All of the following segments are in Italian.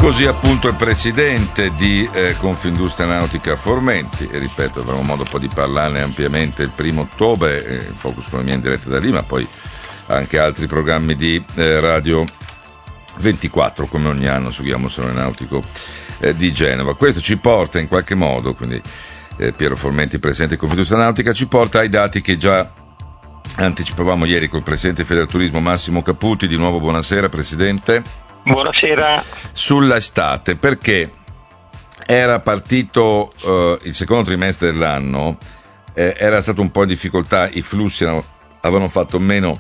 Così appunto il presidente di Confindustria Nautica Formenti, e ripeto, avremo modo poi di parlarne ampiamente il 1° ottobre, Focus Economia in diretta da lì, ma poi anche altri programmi di Radio 24 come ogni anno su Guglielmo Salone Nautico di Genova. Questo ci porta in qualche modo, quindi Piero Formenti, presidente di Confindustria Nautica, ci porta ai dati che già anticipavamo ieri col presidente di Federturismo Massimo Caputi. Di nuovo buonasera presidente. Buonasera. Sulla estate, perché era partito il secondo trimestre dell'anno, era stato un po' in difficoltà, i flussi avevano fatto meno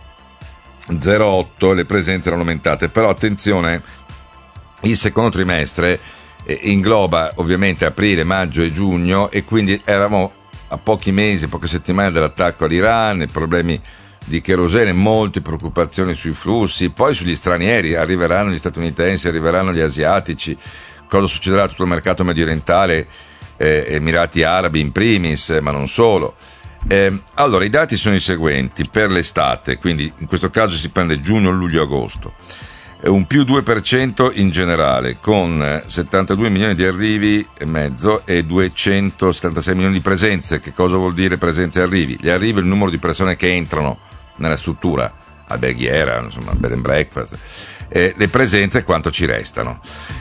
0,8, le presenze erano aumentate, però attenzione, il secondo trimestre ingloba ovviamente aprile, maggio e giugno, e quindi eravamo a pochi mesi, poche settimane dall'attacco all'Iran, i problemi di kerosene, molte preoccupazioni sui flussi, poi sugli stranieri, arriveranno gli statunitensi, arriveranno gli asiatici, cosa succederà a tutto il mercato mediorientale, Emirati Arabi in primis, ma non solo. Allora, i dati sono i seguenti per l'estate, quindi in questo caso si prende giugno, luglio, agosto, un più 2% in generale, con 72 milioni di arrivi e mezzo e 276 milioni di presenze. Che cosa vuol dire presenze e arrivi? Gli arrivi è il numero di persone che entrano nella struttura alberghiera, insomma, bed and breakfast, le presenze quanto ci restano.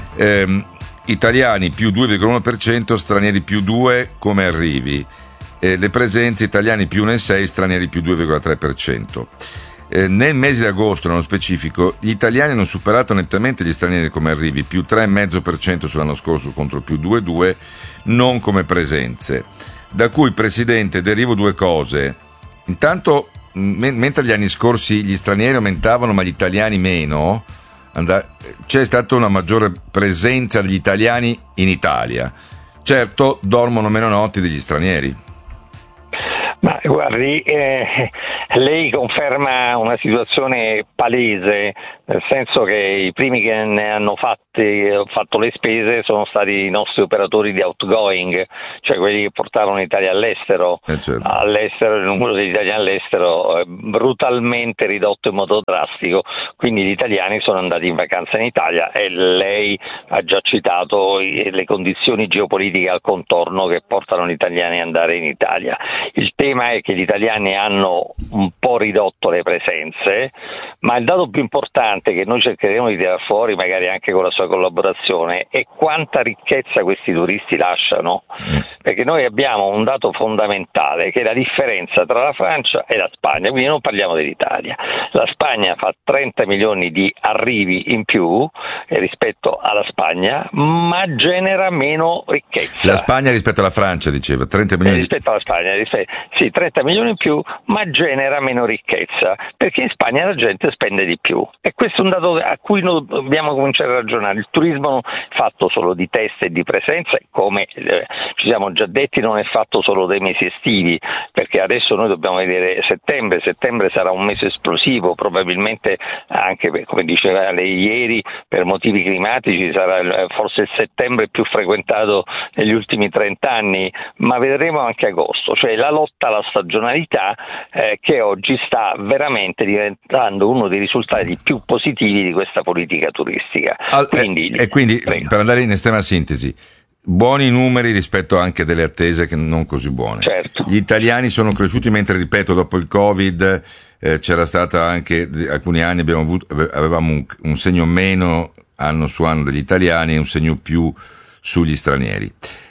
Italiani più 2,1%, stranieri più 2 come arrivi, le presenze italiani più 1,6, stranieri più 2,3%. Nel mese di agosto, nello specifico, gli italiani hanno superato nettamente gli stranieri come arrivi, più 3,5% sull'anno scorso contro più 2,2 non come presenze, da cui, presidente, derivo due cose. Intanto, mentre gli anni scorsi gli stranieri aumentavano ma gli italiani meno, c'è stata una maggiore presenza degli italiani in Italia. Certo, dormono meno notti degli stranieri. Ma guardi, lei conferma una situazione palese, nel senso che i primi che ne hanno fatto le spese sono stati i nostri operatori di outgoing, cioè quelli che portarono l'Italia all'estero. Certo. All'estero il numero degli italiani all'estero è brutalmente ridotto in modo drastico, quindi gli italiani sono andati in vacanza in Italia, e lei ha già citato le condizioni geopolitiche al contorno che portano gli italiani ad andare in Italia. Il tema è che gli italiani hanno un po' ridotto le presenze, ma il dato più importante che noi cercheremo di tirare fuori, magari anche con la sua collaborazione, è quanta ricchezza questi turisti lasciano, perché noi abbiamo un dato fondamentale che è la differenza tra la Francia e la Spagna, quindi non parliamo dell'Italia. La Spagna fa 30 milioni di arrivi in più rispetto alla Spagna, ma genera meno ricchezza. La Spagna rispetto alla Francia, diceva, 30 milioni rispetto alla Spagna, sì, 30 milioni in più, ma genera meno ricchezza, perché in Spagna la gente spende di più, e questo è un dato a cui noi dobbiamo cominciare a ragionare. Il turismo non è fatto solo di test e di presenza, come ci siamo già detti, non è fatto solo dei mesi estivi, perché adesso noi dobbiamo vedere settembre sarà un mese esplosivo, probabilmente anche come diceva lei ieri, per motivi climatici sarà forse il settembre più frequentato negli ultimi 30 anni, ma vedremo anche agosto, cioè la lotta alla stagionalità che oggi sta veramente diventando uno dei risultati più positivi di questa politica turistica. Quindi per andare in estrema sintesi, buoni numeri rispetto anche delle attese che non così buone. Certo. Gli italiani sono cresciuti, mentre, ripeto, dopo il Covid c'era stata anche alcuni anni avevamo un segno meno anno su anno degli italiani e un segno più sugli stranieri.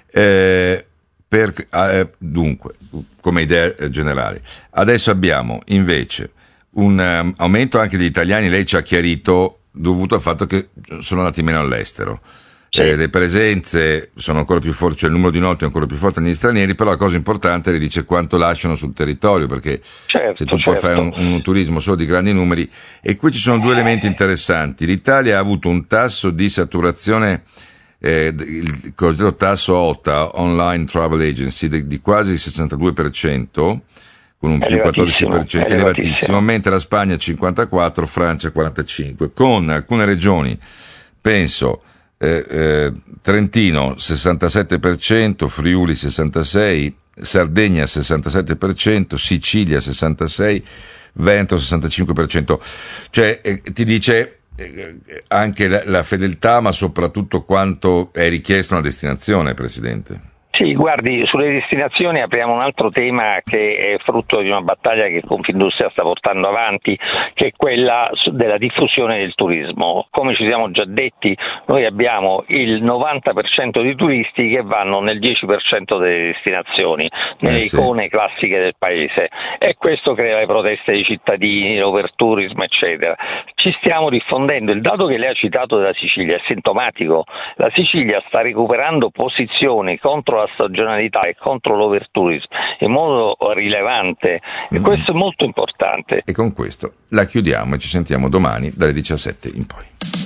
Dunque, come idea generale, adesso abbiamo invece un aumento anche degli italiani, lei ci ha chiarito, dovuto al fatto che sono andati meno all'estero. Sì. Le presenze sono ancora più forti, cioè il numero di notti è ancora più forte negli stranieri, però la cosa importante le dice quanto lasciano sul territorio, perché se tu puoi fare un turismo solo di grandi numeri, e qui ci sono due elementi interessanti. L'Italia ha avuto un tasso di saturazione, il cosiddetto tasso OTA, Online Travel Agency, di quasi il 62%, con un più 14%, elevatissimo, mentre la Spagna 54%, Francia 45%, con alcune regioni, penso Trentino 67%, Friuli 66%, Sardegna 67%, Sicilia 66%, Veneto 65%, cioè ti dice anche la fedeltà, ma soprattutto quanto è richiesto una destinazione, Presidente. Sì, guardi, sulle destinazioni apriamo un altro tema che è frutto di una battaglia che Confindustria sta portando avanti, che è quella della diffusione del turismo. Come ci siamo già detti, noi abbiamo il 90% di turisti che vanno nel 10% delle destinazioni, nelle icone classiche del paese, e questo crea le proteste dei cittadini, l'overtourism, eccetera. Ci stiamo diffondendo. Il dato che lei ha citato della Sicilia è sintomatico. La Sicilia sta recuperando posizioni contro la stagionalità e contro l'overtourism in modo rilevante, e questo è molto importante. E con questo la chiudiamo e ci sentiamo domani dalle 17 in poi.